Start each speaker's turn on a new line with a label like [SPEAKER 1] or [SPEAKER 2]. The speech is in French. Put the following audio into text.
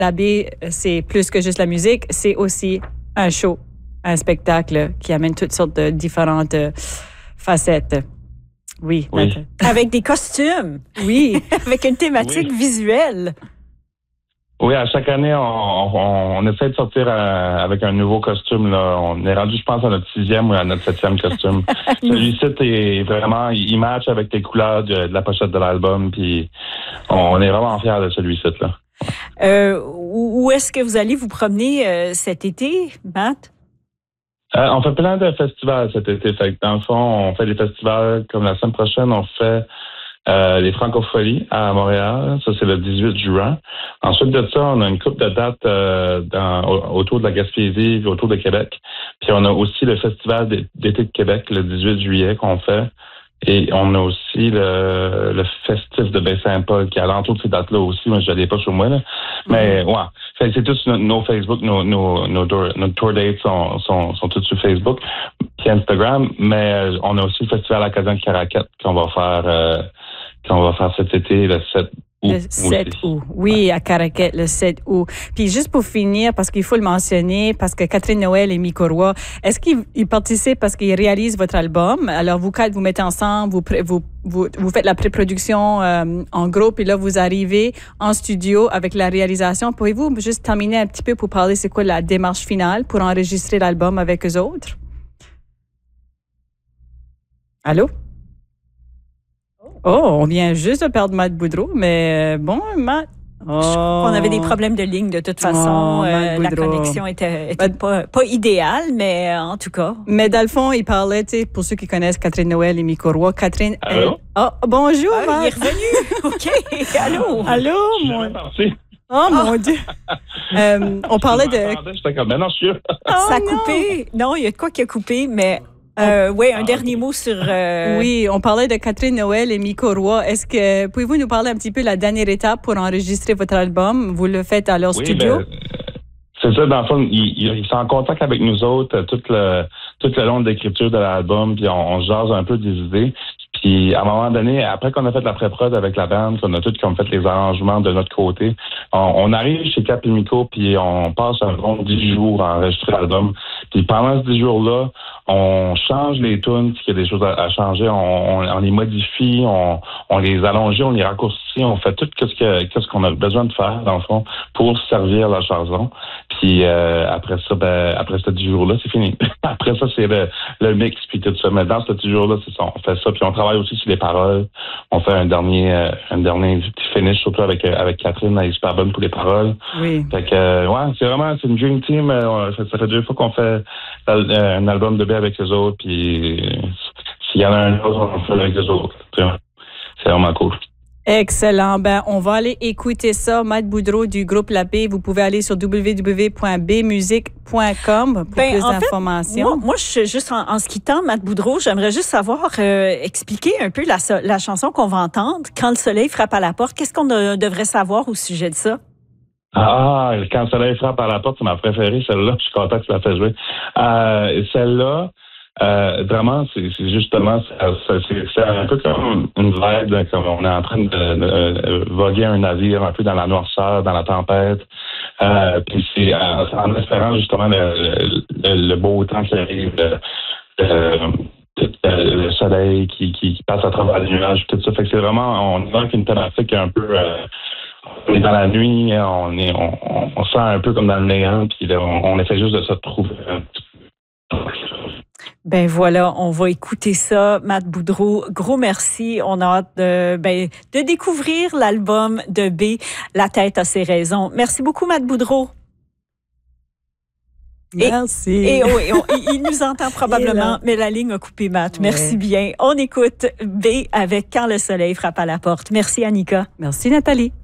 [SPEAKER 1] la baie, c'est plus que juste la musique, c'est aussi un show, un spectacle qui amène toutes sortes de différentes facettes. Oui.
[SPEAKER 2] Avec des costumes.
[SPEAKER 1] Oui.
[SPEAKER 2] Avec une thématique visuelle.
[SPEAKER 3] Oui, à chaque année, on essaie de sortir avec un nouveau costume. Là. On est rendu, je pense, à notre 6e ou à notre 7e costume. Celui-ci est vraiment, il match avec les couleurs de la pochette de l'album. Puis on est vraiment fiers de celui-ci là.
[SPEAKER 2] Où est-ce que vous allez vous promener cet été, Matt?
[SPEAKER 3] On fait plein de festivals cet été. Fait que dans le fond, on fait des festivals comme la semaine prochaine, on fait les Francopholies à Montréal. Ça, c'est le 18 juin. Ensuite de ça, on a une couple de dates autour de la Gaspésie, autour de Québec. Puis on a aussi le Festival d'été de Québec le 18 juillet qu'on fait. Et on a aussi le festif de Baie-Saint-Paul qui est alentour de ces dates-là aussi. Moi, je l'ai pas sur moi, là. Mais, ouais. C'est tous nos Facebook, nos tour dates sont tous sur Facebook puis Instagram. Mais on a aussi le Festival Acadien de Caraquette qu'on va faire cet été, le 7 août.
[SPEAKER 1] Le 7 août. Oui, à Caraquette, le 7 août. Puis juste pour finir, parce qu'il faut le mentionner, parce que Catherine Noël et Miko Roy, est-ce qu'ils participent parce qu'ils réalisent votre album? Alors, vous quatre, vous mettez ensemble, vous faites la pré-production en groupe, et là, vous arrivez en studio avec la réalisation. Pouvez-vous juste terminer un petit peu pour parler c'est quoi la démarche finale pour enregistrer l'album avec eux autres? Allô? Oh, on vient juste de perdre Matt Boudreau, mais bon, Matt.
[SPEAKER 2] Oh. Je crois qu'on avait des problèmes de ligne de toute façon. La connexion était pas idéale, mais en tout cas.
[SPEAKER 1] Mais dans le fond, il parlait, tu sais, pour ceux qui connaissent Catherine Noël et Miko Roy, Catherine.
[SPEAKER 3] Allô?
[SPEAKER 1] Bonjour,
[SPEAKER 2] Matt. Il est revenu. OK. Allô.
[SPEAKER 1] Allô, Oh mon Dieu! On parlait de.
[SPEAKER 3] J'étais comme, non, je suis.
[SPEAKER 2] Ça a coupé. Non, il y a de quoi qui a coupé, mais. Oui, un dernier mot sur...
[SPEAKER 1] Oui, on parlait de Catherine Noël et Miko Roy. Pouvez-vous nous parler un petit peu de la dernière étape pour enregistrer votre album? Vous le faites à leur studio?
[SPEAKER 3] Ben, c'est ça, dans le fond, ils sont en contact avec nous autres tout le long de l'écriture de l'album, puis on jase un peu des idées. Puis, à un moment donné, après qu'on a fait la pré-prod avec la bande, qu'on a comme fait les arrangements de notre côté, on arrive chez Cap et Miko, puis on passe environ 10 jours à enregistrer l'album. Puis pendant ces 10 jours-là, on change les tunes, s'il y a des choses à changer, on les modifie, on les allonge, on les raccourcit, on fait tout ce qu'on a besoin de faire, dans le fond, pour servir la chanson. Puis après ça, après ces 10 jours-là, c'est fini. Après ça, c'est le mix, puis tout ça. Mais dans ces 10 jours-là, c'est ça, on fait ça, puis on travaille aussi sur les paroles. On fait un dernier petit finish, surtout avec Catherine, elle est super bonne pour les paroles.
[SPEAKER 1] Oui.
[SPEAKER 3] Fait que, c'est une dream team. Ça fait 2 fois qu'on fait un album de B avec les autres, puis s'il y en a un autre, on fait avec les autres. C'est vraiment cool.
[SPEAKER 1] Excellent. Ben, on va aller écouter ça. Matt Boudreau du groupe La Baie. Vous pouvez aller sur www.bmusique.com pour plus d'informations.
[SPEAKER 2] Moi, je suis juste en se quittant, Matt Boudreau, j'aimerais juste savoir, expliquer un peu la chanson qu'on va entendre, Quand le soleil frappe à la porte. Qu'est-ce qu'on devrait savoir au sujet de ça?
[SPEAKER 3] Quand le soleil frappe à la porte, c'est ma préférée, celle-là. Je suis content que tu l'as fait jouer. Celle-là, vraiment, c'est justement, c'est un peu comme une vague, comme on est en train de voguer un navire un peu dans la noirceur, dans la tempête. Puis c'est en espérant justement le beau temps qui arrive, le soleil qui passe à travers les nuages, tout ça. Fait que c'est vraiment, on manque une thématique un peu. On est dans la nuit, on sent un peu comme dans le néant, puis là, on essaie juste de se trouver un petit peu.
[SPEAKER 2] Ben voilà, on va écouter ça. Matt Boudreau, gros merci. On a hâte de découvrir l'album de B, La tête a ses raisons. Merci beaucoup, Matt Boudreau.
[SPEAKER 1] Merci.
[SPEAKER 2] Il nous entend probablement, mais la ligne a coupé, Matt. Merci bien. On écoute B avec Quand le soleil frappe à la porte. Merci, Annika.
[SPEAKER 1] Merci, Nathalie.